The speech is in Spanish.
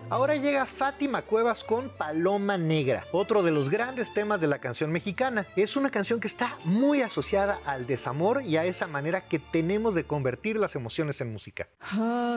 Ahora llega Fátima Cuevas con Paloma Negra, otro de los grandes temas de la canción mexicana. Es una canción que está muy asociada al desamor y a esa manera que tenemos de convertir las emociones en música.